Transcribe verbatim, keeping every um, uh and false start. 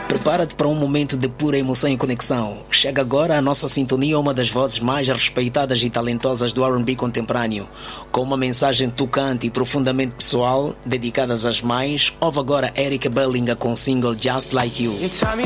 Prepara-te para um momento de pura emoção e conexão. Chega agora a nossa sintonia, uma das vozes mais respeitadas e talentosas do R and B contemporâneo. Com uma mensagem tocante e profundamente pessoal, dedicadas às mães, ouve agora Erica Bellinger com o single Just Like You. You tell me